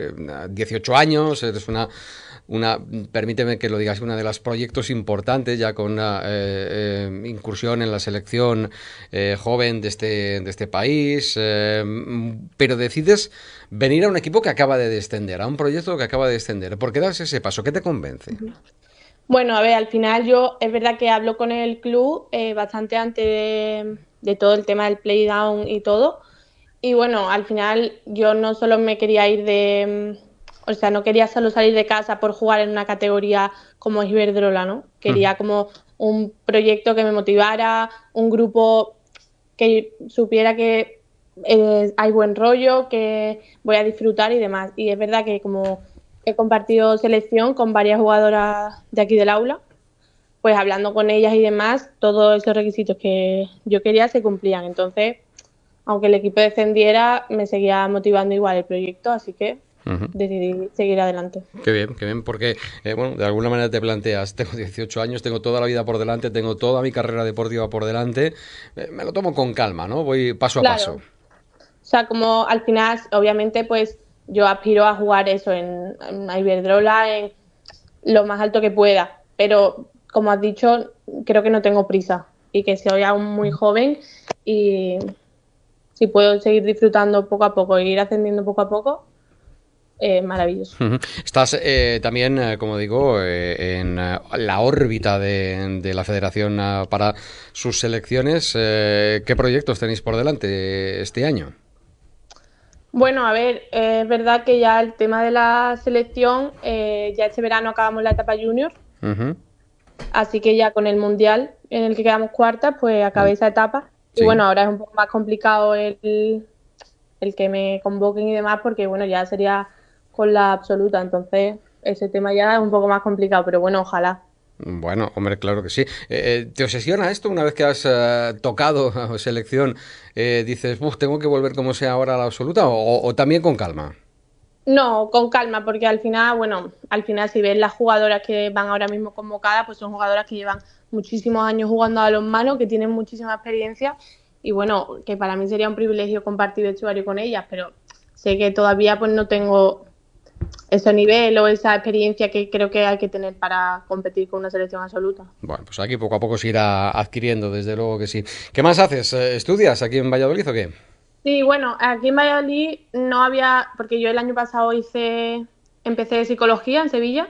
18 años, eres permíteme que lo digas, una de los proyectos importantes, ya con una incursión en la selección joven de este país, pero decides venir a un equipo que acaba de descender, a un proyecto que acaba de descender. ¿Por qué das ese paso? ¿Qué te convence? Bueno, a ver, al final yo es verdad que hablo con el club bastante antes de todo el tema del playdown y todo. Y bueno, al final yo no solo me quería o sea, no quería solo salir de casa por jugar en una categoría como es Iberdrola, ¿no? Quería como un proyecto que me motivara, un grupo que supiera que hay buen rollo, que voy a disfrutar y demás. Y es verdad que como he compartido selección con varias jugadoras de aquí del aula, pues hablando con ellas y demás, todos esos requisitos que yo quería se cumplían. Entonces, aunque el equipo descendiera, me seguía motivando igual el proyecto, así que decidí seguir adelante. Qué bien, porque bueno, de alguna manera te planteas, tengo 18 años, tengo toda la vida por delante, tengo toda mi carrera deportiva por delante, me lo tomo con calma, ¿no? Voy paso a paso. O sea, como al final, obviamente, pues yo aspiro a jugar eso en Iberdrola, en lo más alto que pueda, pero como has dicho, creo que no tengo prisa y que soy aún muy joven y si puedo seguir disfrutando poco a poco e ir ascendiendo poco a poco, maravilloso. Estás también, como digo, en la órbita de la Federación para sus selecciones. ¿Qué proyectos tenéis por delante este año? Bueno, a ver, es verdad que ya el tema de la selección, ya este verano acabamos la etapa junior, así que ya con el Mundial en el que quedamos cuartas, pues acabé esa etapa. Sí. Y bueno, ahora es un poco más complicado el que me convoquen y demás, porque bueno, ya sería con la absoluta, entonces ese tema ya es un poco más complicado, pero bueno, ojalá. Bueno, hombre, claro que sí. ¿Te obsesiona esto una vez que has tocado selección? Dices, tengo que volver como sea ahora a la absoluta, o también con calma. No, con calma, porque al final si ves las jugadoras que van ahora mismo convocadas, pues son jugadoras que llevan muchísimos años jugando a balonmano, que tienen muchísima experiencia y bueno, que para mí sería un privilegio compartir vestuario con ellas, pero sé que todavía pues no tengo ese nivel o esa experiencia que creo que hay que tener para competir con una selección absoluta. Bueno, pues aquí poco a poco se irá adquiriendo, desde luego que sí. ¿Qué más haces? ¿Estudias aquí en Valladolid o qué? Sí, bueno, aquí en Valladolid no había, porque yo el año pasado empecé psicología en Sevilla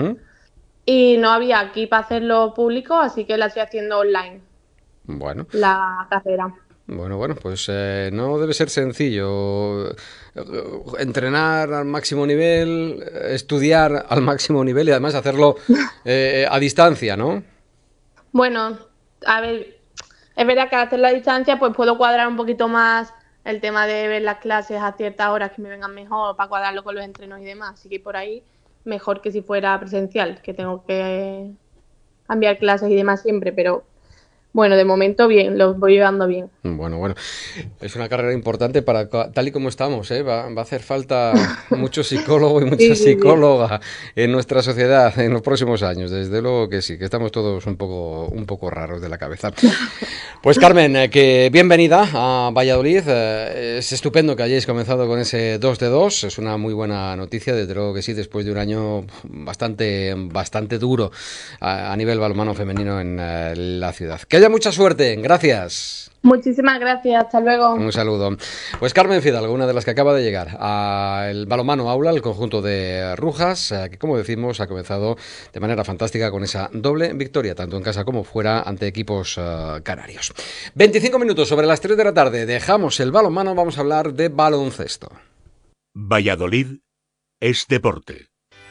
y no había aquí para hacerlo público, así que la estoy haciendo online. Bueno. La carrera. Bueno, pues no debe ser sencillo entrenar al máximo nivel, estudiar al máximo nivel y además hacerlo a distancia, ¿no? Bueno, a ver, es verdad que al hacerlo a distancia pues puedo cuadrar un poquito más el tema de ver las clases a ciertas horas que me vengan mejor para cuadrarlo con los entrenos y demás, así que por ahí mejor que si fuera presencial, que tengo que cambiar clases y demás siempre, pero bueno, de momento bien, lo voy llevando bien. Bueno, es una carrera importante para tal y como estamos, ¿eh? Va a hacer falta mucho psicólogo y mucha psicóloga en nuestra sociedad en los próximos años. Desde luego que sí, que estamos todos un poco raros de la cabeza. Pues Carmen, que bienvenida a Valladolid. Es estupendo que hayáis comenzado con ese 2-2. Es una muy buena noticia, desde luego que sí, después de un año bastante duro a nivel balonmano femenino en la ciudad. Que haya mucha suerte. Gracias. Muchísimas gracias. Hasta luego. Un saludo. Pues Carmen Fidalgo, una de las que acaba de llegar al balonmano aula, el conjunto de Rujas, que como decimos ha comenzado de manera fantástica con esa doble victoria, tanto en casa como fuera, ante equipos canarios. 25 minutos sobre las 3 de la tarde. Dejamos el balonmano, vamos a hablar de baloncesto. Valladolid es deporte.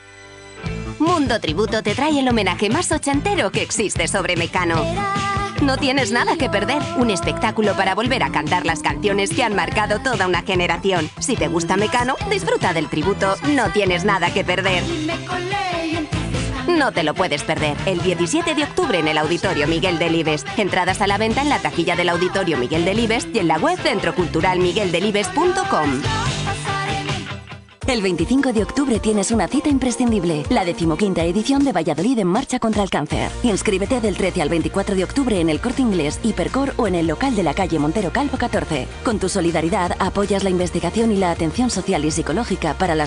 Mundo Tributo te trae el homenaje más ochentero que existe sobre Mecano. No tienes nada que perder. Un espectáculo para volver a cantar las canciones que han marcado toda una generación. Si te gusta Mecano, disfruta del tributo. No tienes nada que perder. No te lo puedes perder. El 17 de octubre en el Auditorio Miguel Delibes. Entradas a la venta en la taquilla del Auditorio Miguel Delibes y en la web centroculturalmigueldelibes.com. El 25 de octubre tienes una cita imprescindible, la 15ª edición de Valladolid en Marcha contra el Cáncer. Inscríbete del 13 al 24 de octubre en el Corte Inglés, Hipercor o en el local de la calle Montero Calvo 14. Con tu solidaridad apoyas la investigación y la atención social y psicológica para las